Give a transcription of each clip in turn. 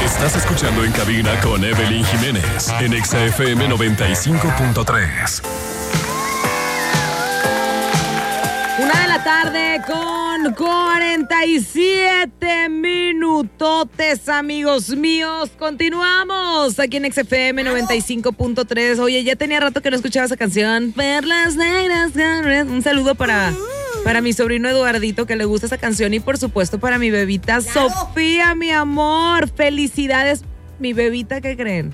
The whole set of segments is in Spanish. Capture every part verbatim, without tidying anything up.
Estás escuchando En Cabina con Evelyn Jiménez en Exa F M noventa y cinco punto tres. Una de la tarde con cuarenta y siete minutotes, amigos míos. Continuamos aquí en X F M noventa y cinco punto tres. Oye, ya tenía rato que no escuchaba esa canción. Perlas negras. Un saludo para, para mi sobrino Eduardito, que le gusta esa canción. Y por supuesto para mi bebita claro. Sofía, mi amor. Felicidades, mi bebita, ¿qué creen?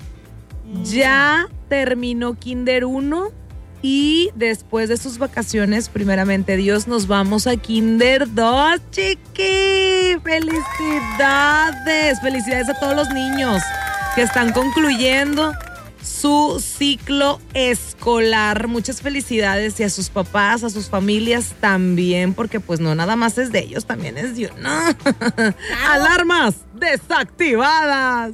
Ya terminó Kinder uno. Y después de sus vacaciones, primeramente Dios, nos vamos a Kinder dos, chiqui. ¡Felicidades! Felicidades a todos los niños que están concluyendo su ciclo escolar. Muchas felicidades y a sus papás, a sus familias también, porque pues no nada más es de ellos, también es de uno. ¡Alarmas desactivadas!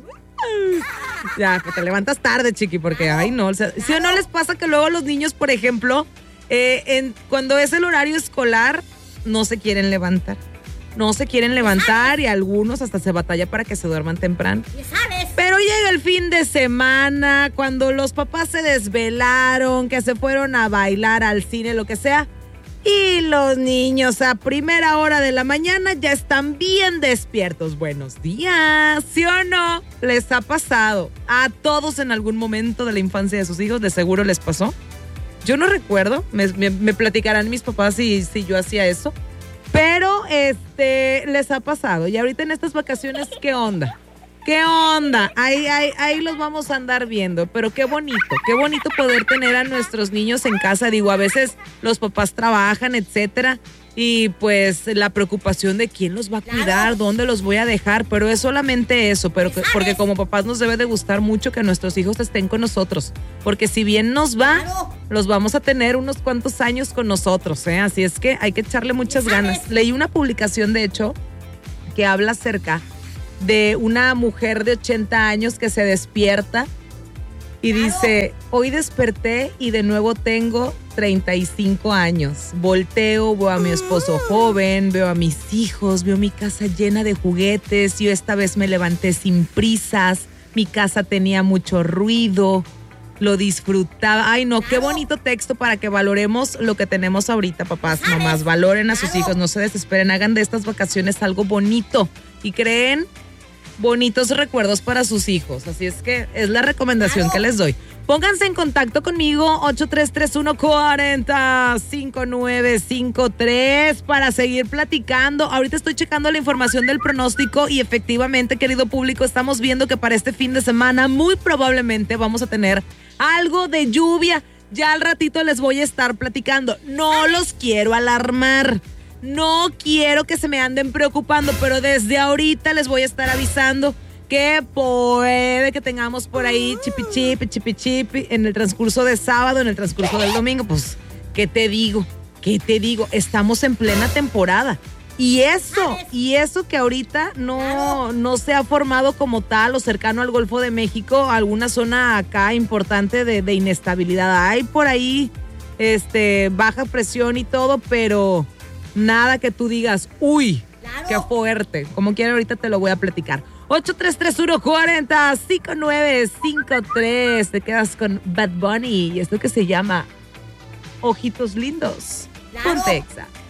Ya, que te levantas tarde, chiqui, porque, ay, no, o sea, ¿sí o no les pasa que luego los niños, por ejemplo, eh, en, cuando es el horario escolar, no se quieren levantar? No se quieren levantar y algunos hasta se batalla para que se duerman temprano. Pero llega el fin de semana, cuando los papás se desvelaron, que se fueron a bailar, al cine, lo que sea, y los niños a primera hora de la mañana ya están bien despiertos. Buenos días, ¿sí o no? ¿Les ha pasado? A todos en algún momento de la infancia de sus hijos, de seguro les pasó. Yo no recuerdo, me, me, me platicarán mis papás si, si yo hacía eso. Pero este les ha pasado. Y ahorita en estas vacaciones, ¿qué onda? ¿Qué onda? Ahí, ahí, ahí los vamos a andar viendo, pero qué bonito, qué bonito poder tener a nuestros niños en casa. Digo, a veces los papás trabajan, etcétera, y pues la preocupación de quién los va a cuidar, claro. Dónde los voy a dejar, pero es solamente eso, pero que, porque como papás nos debe de gustar mucho que nuestros hijos estén con nosotros, porque si bien nos va, claro. Los vamos a tener unos cuantos años con nosotros, ¿eh? Así es que hay que echarle muchas ganas. Leí una publicación, de hecho, que habla acerca de una mujer de ochenta años que se despierta y dice, hoy desperté y de nuevo tengo treinta y cinco años. Volteo, veo a mi esposo joven, veo a mis hijos, veo mi casa llena de juguetes. Yo esta vez me levanté sin prisas, mi casa tenía mucho ruido, lo disfrutaba. Ay, no, qué bonito texto para que valoremos lo que tenemos ahorita, papás, mamás. Valoren a sus hijos, no se desesperen, hagan de estas vacaciones algo bonito y creen bonitos recuerdos para sus hijos. Así es que es la recomendación que les doy. Pónganse en contacto conmigo, ocho tres tres uno, cuatro cero, cinco nueve cinco tres, para seguir platicando. Ahorita estoy checando la información del pronóstico y efectivamente, querido público, estamos viendo que para este fin de semana muy probablemente vamos a tener algo de lluvia. Ya al ratito les voy a estar platicando. No los quiero alarmar. No quiero que se me anden preocupando, pero desde ahorita les voy a estar avisando que puede que tengamos por ahí chipi chipi, chipi chipi en el transcurso de sábado, en el transcurso del domingo. Pues, ¿qué te digo? ¿Qué te digo? Estamos en plena temporada. Y eso, y eso que ahorita no, no se ha formado como tal o cercano al Golfo de México, alguna zona acá importante de, de inestabilidad. Hay por ahí este, baja presión y todo, pero nada que tú digas, uy, claro. Qué fuerte. Como quiera, ahorita te lo voy a platicar. ocho tres tres uno, cuatro cero, cinco nueve cinco tres. Te quedas con Bad Bunny y esto que se llama Ojitos Lindos. Claro. Ponte Exa.